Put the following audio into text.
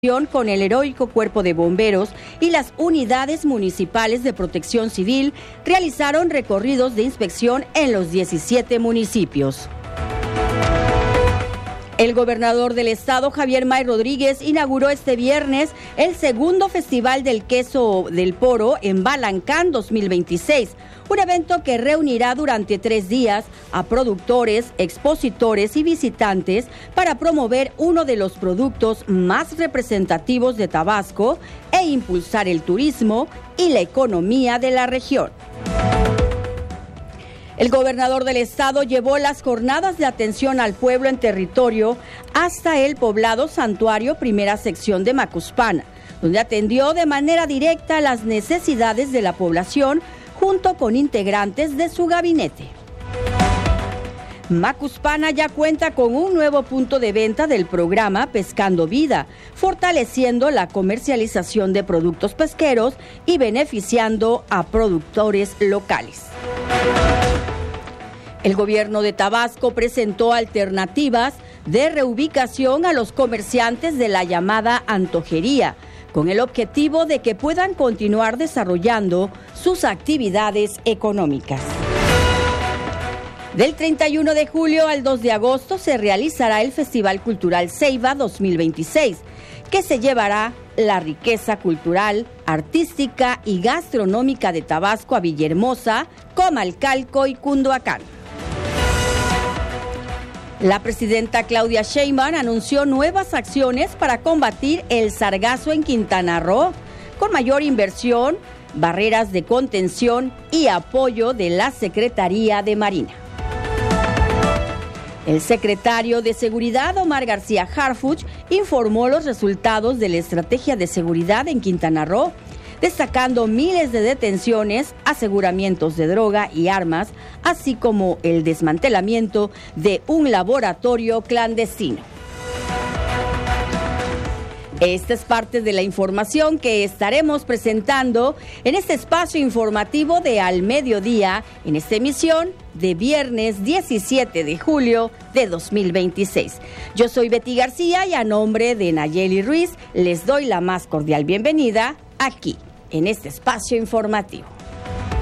con el heroico Cuerpo de Bomberos y las unidades municipales de protección civil realizaron recorridos de inspección en los 17 municipios. El gobernador del estado, Javier May Rodríguez, inauguró este viernes el segundo Festival del Queso del Poro en Balancán 2026, un evento que reunirá durante 3 días a productores, expositores y visitantes para promover uno de los productos más representativos de Tabasco e impulsar el turismo y la economía de la región. El gobernador del estado llevó las jornadas de atención al pueblo en territorio hasta el poblado Santuario Primera Sección de Macuspana, donde atendió de manera directa las necesidades de la población junto con integrantes de su gabinete. Macuspana ya cuenta con un nuevo punto de venta del programa Pescando Vida, fortaleciendo la comercialización de productos pesqueros y beneficiando a productores locales. El gobierno de Tabasco presentó alternativas de reubicación a los comerciantes de la llamada antojería, con el objetivo de que puedan continuar desarrollando sus actividades económicas. Del 31 de julio al 2 de agosto se realizará el Festival Cultural Ceiba 2026, que se llevará la riqueza cultural, artística y gastronómica de Tabasco a Villahermosa, Comalcalco y Cunduacán. La presidenta Claudia Sheinbaum anunció nuevas acciones para combatir el sargazo en Quintana Roo, con mayor inversión, barreras de contención y apoyo de la Secretaría de Marina. El secretario de Seguridad, Omar García Harfuch, informó los resultados de la estrategia de seguridad en Quintana Roo, destacando miles de detenciones, aseguramientos de droga y armas, así como el desmantelamiento de un laboratorio clandestino. Esta es parte de la información que estaremos presentando en este espacio informativo de Al Mediodía, en esta emisión de viernes 17 de julio de 2026. Yo soy Betty García y a nombre de Nayeli Ruiz les doy la más cordial bienvenida aquí, en este espacio informativo.